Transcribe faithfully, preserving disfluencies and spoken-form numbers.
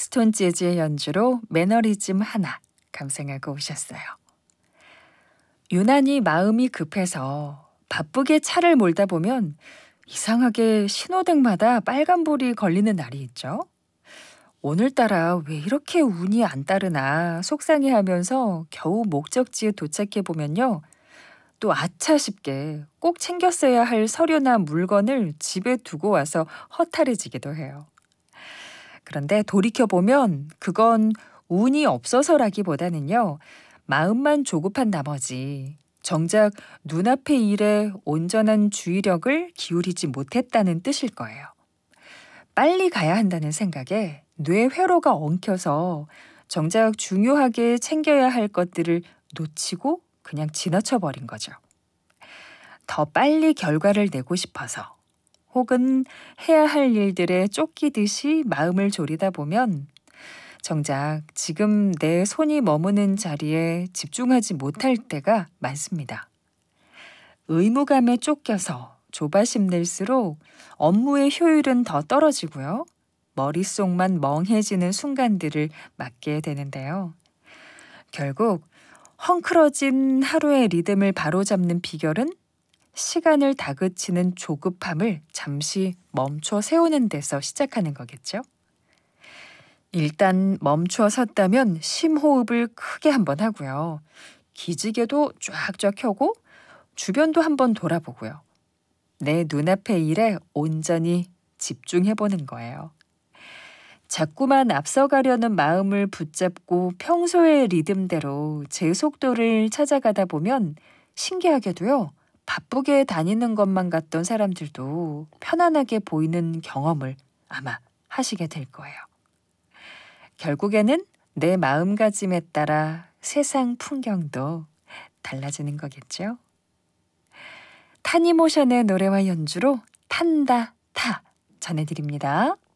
스톤 재즈의 연주로 매너리즘 하나 감상하고 오셨어요. 유난히 마음이 급해서 바쁘게 차를 몰다 보면 이상하게 신호등마다 빨간불이 걸리는 날이 있죠. 오늘따라 왜 이렇게 운이 안 따르나 속상해하면서 겨우 목적지에 도착해 보면요. 또 아차 싶게 꼭 챙겼어야 할 서류나 물건을 집에 두고 와서 허탈해지기도 해요. 그런데 돌이켜보면 그건 운이 없어서라기보다는요. 마음만 조급한 나머지 정작 눈앞의 일에 온전한 주의력을 기울이지 못했다는 뜻일 거예요. 빨리 가야 한다는 생각에 뇌 회로가 엉켜서 정작 중요하게 챙겨야 할 것들을 놓치고 그냥 지나쳐 버린 거죠. 더 빨리 결과를 내고 싶어서 혹은 해야 할 일들에 쫓기듯이 마음을 졸이다 보면 정작 지금 내 손이 머무는 자리에 집중하지 못할 때가 많습니다. 의무감에 쫓겨서 조바심 낼수록 업무의 효율은 더 떨어지고요. 머릿속만 멍해지는 순간들을 맞게 되는데요. 결국 헝클어진 하루의 리듬을 바로잡는 비결은 시간을 다그치는 조급함을 잠시 멈춰 세우는 데서 시작하는 거겠죠. 일단 멈춰 섰다면 심호흡을 크게 한번 하고요. 기지개도 쫙쫙 켜고 주변도 한번 돌아보고요. 내 눈앞의 일에 온전히 집중해보는 거예요. 자꾸만 앞서가려는 마음을 붙잡고 평소의 리듬대로 제 속도를 찾아가다 보면 신기하게도요. 바쁘게 다니는 것만 같던 사람들도 편안하게 보이는 경험을 아마 하시게 될 거예요. 결국에는 내 마음가짐에 따라 세상 풍경도 달라지는 거겠죠. 타니모션의 노래와 연주로 탄다 타 전해드립니다.